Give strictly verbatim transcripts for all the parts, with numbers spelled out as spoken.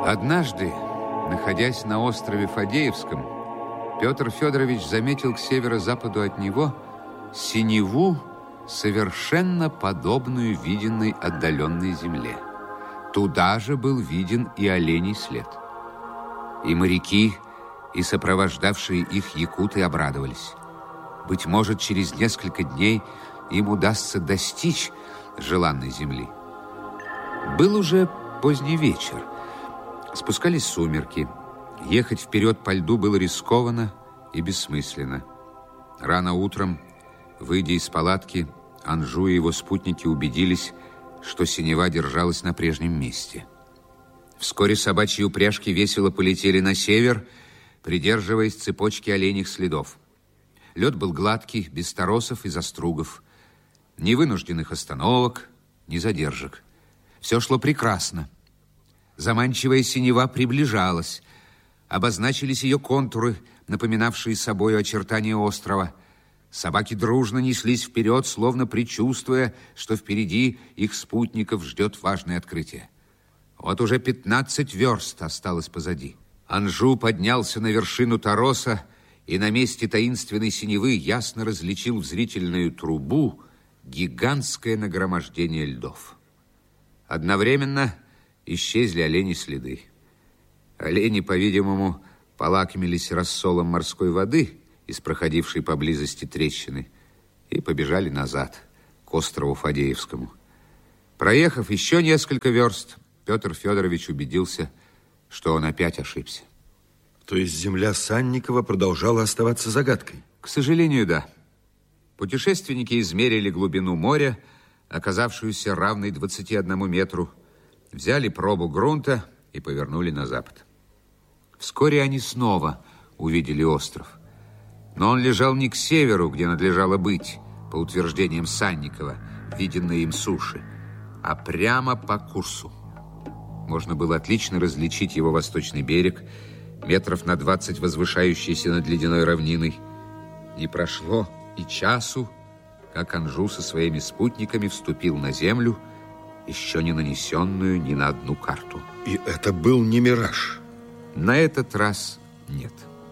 Однажды, находясь на острове Фадеевском, Петр Федорович заметил к северо-западу от него синеву, совершенно подобную виденной отдаленной земле. Туда же был виден и оленей след. И моряки, и сопровождавшие их якуты обрадовались. Быть может, через несколько дней им удастся достичь желанной земли. Был уже поздний вечер. Спускались сумерки. Ехать вперед по льду было рискованно и бессмысленно. Рано утром, выйдя из палатки, Анжу и его спутники убедились, что синева держалась на прежнем месте. Вскоре собачьи упряжки весело полетели на север, придерживаясь цепочки оленьих следов. Лед был гладкий, без торосов и застругов. Ни вынужденных остановок, ни задержек. Все шло прекрасно. Заманчивая синева приближалась. Обозначились ее контуры, напоминавшие собой очертания острова. Собаки дружно неслись вперед, словно предчувствуя, что впереди их спутников ждет важное открытие. Вот уже пятнадцать верст осталось позади. Анжу поднялся на вершину тороса и на месте таинственной синевы ясно различил в зрительную трубу гигантское нагромождение льдов. Одновременно исчезли оленьи следы. Олени, по-видимому, полакомились рассолом морской воды из проходившей поблизости трещины и побежали назад, к острову Фадеевскому. Проехав еще несколько верст, Петр Федорович убедился, что он опять ошибся. То есть земля Санникова продолжала оставаться загадкой? К сожалению, да. Путешественники измерили глубину моря, оказавшуюся равной двадцати одному метру, взяли пробу грунта и повернули на запад. Вскоре они снова увидели остров. Но он лежал не к северу, где надлежало быть, по утверждениям Санникова, виденной им суши, а прямо по курсу. Можно было отлично различить его восточный берег, метров на двадцать возвышающийся над ледяной равниной. Не прошло и часу, как Анжу со своими спутниками вступил на землю, еще не нанесенную ни на одну карту. И это был не мираж? На этот раз нет.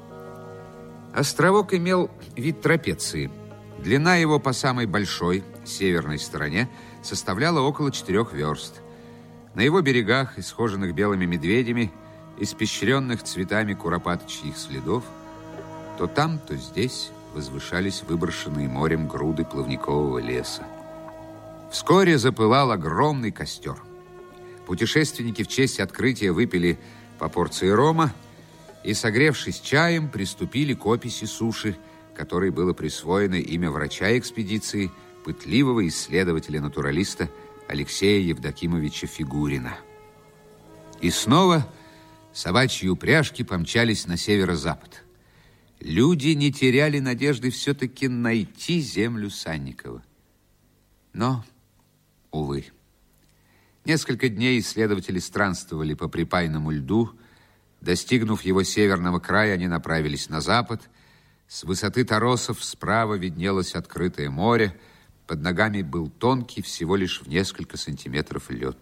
Островок имел вид трапеции. Длина его по самой большой, северной стороне, составляла около четырех верст. На его берегах, исхоженных белыми медведями, испещренных цветами куропаточьих следов, то там, то здесь возвышались выброшенные морем груды плавникового леса. Вскоре запылал огромный костер. Путешественники в честь открытия выпили по порции рома и, согревшись чаем, приступили к описи суши, которой было присвоено имя врача экспедиции, пытливого исследователя-натуралиста Алексея Евдокимовича Фигурина. И снова собачьи упряжки помчались на северо-запад. Люди не теряли надежды все-таки найти землю Санникова. Но, увы, несколько дней исследователи странствовали по припайному льду. Достигнув его северного края, они направились на запад. С высоты торосов справа виднелось открытое море. Под ногами был тонкий, всего лишь в несколько сантиметров лед.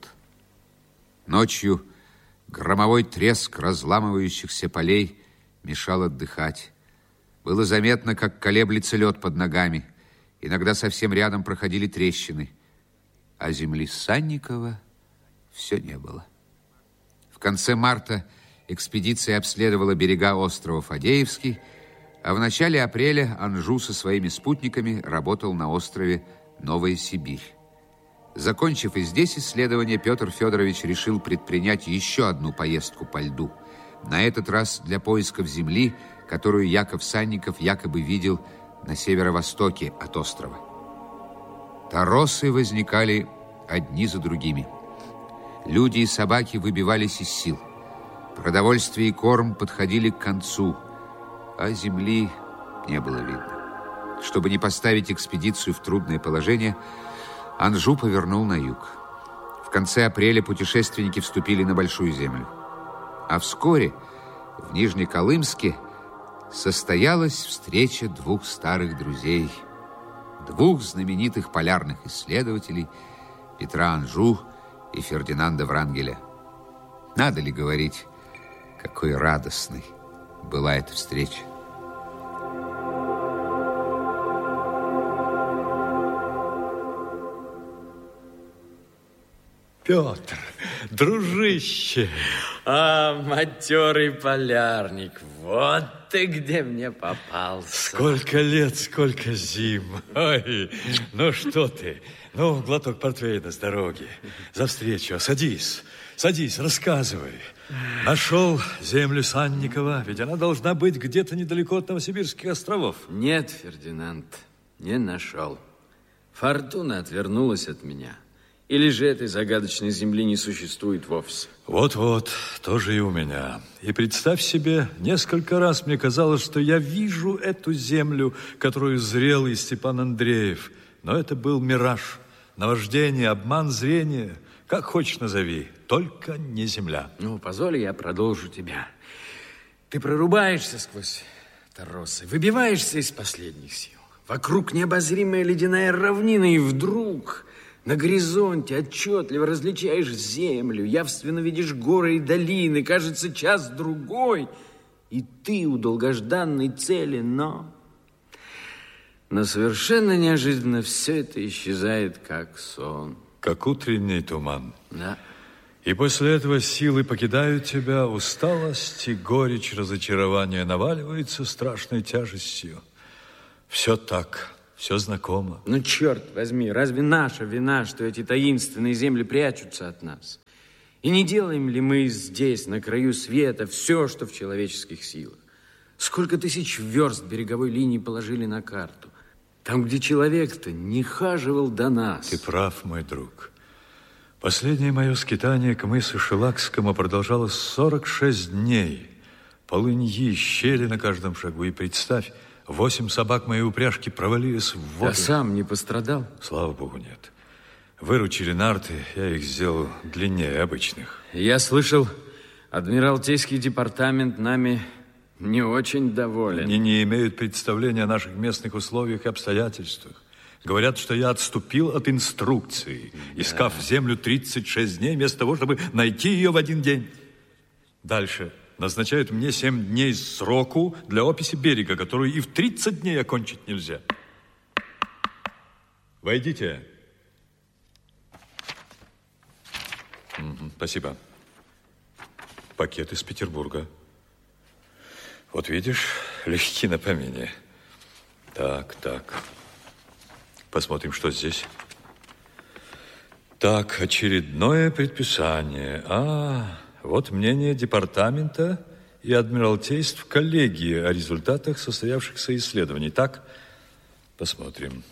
Ночью громовой треск разламывающихся полей мешал отдыхать. Было заметно, как колеблется лед под ногами. Иногда совсем рядом проходили трещины. А земли Санникова все не было. В конце марта экспедиция обследовала берега острова Фадеевский, а в начале апреля Анжу со своими спутниками работал на острове Новая Сибирь. Закончив и здесь исследование, Петр Федорович решил предпринять еще одну поездку по льду. На этот раз для поисков земли, которую Яков Санников якобы видел на северо-востоке от острова. Торосы возникали одни за другими. Люди и собаки выбивались из сил. Продовольствие и корм подходили к концу, а земли не было видно. Чтобы не поставить экспедицию в трудное положение, Анжу повернул на юг. В конце апреля путешественники вступили на Большую Землю. А вскоре в Нижнеколымске состоялась встреча двух старых друзей, двух знаменитых полярных исследователей Петра Анжу и Фердинанда Врангеля. Надо ли говорить, какой радостной была эта встреча? Петр, дружище. А, матерый полярник, вот ты где мне попался. Сколько лет, сколько зим. Ой, ну что ты? Ну, глоток портвейна с дороги. За встречу. Садись, садись, рассказывай. Нашел землю Санникова, ведь она должна быть где-то недалеко от Новосибирских островов. Нет, Фердинанд, не нашел. Фортуна отвернулась от меня. Или же этой загадочной земли не существует вовсе? Вот-вот, тоже и у меня. И представь себе, несколько раз мне казалось, что я вижу эту землю, которую зрел и Степан Андреев. Но это был мираж, наваждение, обман зрения. Как хочешь назови, только не земля. Ну, позволь, я продолжу тебя. Ты прорубаешься сквозь торосы, выбиваешься из последних сил. Вокруг необозримая ледяная равнина, и вдруг... На горизонте отчетливо различаешь землю, явственно видишь горы и долины, кажется, час-другой, и ты у долгожданной цели, но... Но совершенно неожиданно все это исчезает, как сон. Как утренний туман. Да. И после этого силы покидают тебя, усталость и горечь разочарования наваливаются страшной тяжестью. Все так... Все знакомо. Ну, черт возьми, разве наша вина, что эти таинственные земли прячутся от нас? И не делаем ли мы здесь, на краю света, все, что в человеческих силах? Сколько тысяч верст береговой линии положили на карту? Там, где человек-то не хаживал до нас. Ты прав, мой друг. Последнее мое скитание к мысу Шелакскому продолжалось сорок шесть дней. Полыньи, щели на каждом шагу. И представь, восемь собак моей упряжки провалились в воду. Я сам не пострадал? Слава богу, нет. Выручили нарты, я их сделал длиннее обычных. Я слышал, Адмиралтейский департамент нами не очень доволен. Они не имеют представления о наших местных условиях и обстоятельствах. Говорят, что я отступил от инструкции, да. Искав землю тридцать шесть дней, вместо того, чтобы найти ее в один день. Дальше... Назначают мне семь дней сроку для описи берега, которую и в тридцать дней окончить нельзя. Войдите. Угу, спасибо. Пакет из Петербурга. Вот видишь, легки на помине. Так, так. Посмотрим, что здесь. Так, очередное предписание. А... Вот мнение департамента и адмиралтейств коллегии о результатах состоявшихся исследований. Так, посмотрим.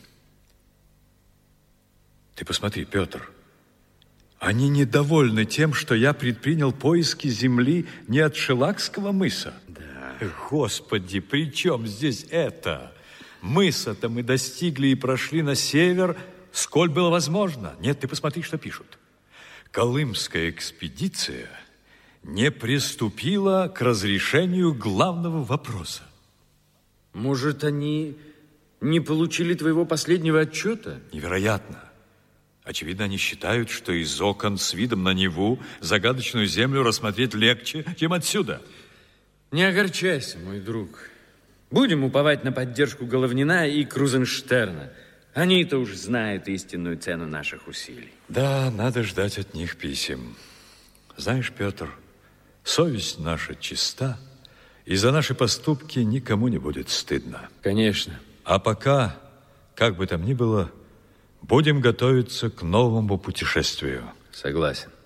Ты посмотри, Петр. Они недовольны тем, что я предпринял поиски земли не от Шелакского мыса. Да. Господи, при чем здесь это? Мыса-то мы достигли и прошли на север, сколь было возможно. Нет, ты посмотри, что пишут. Колымская экспедиция... не приступила к разрешению главного вопроса. Может, они не получили твоего последнего отчета? Невероятно. Очевидно, они считают, что из окон с видом на Неву загадочную землю рассмотреть легче, чем отсюда. Не огорчайся, мой друг. Будем уповать на поддержку Головнина и Крузенштерна. Они-то уж знают истинную цену наших усилий. Да, надо ждать от них писем. Знаешь, Петр, совесть наша чиста, и за наши поступки никому не будет стыдно. Конечно. А пока, как бы там ни было, будем готовиться к новому путешествию. Согласен.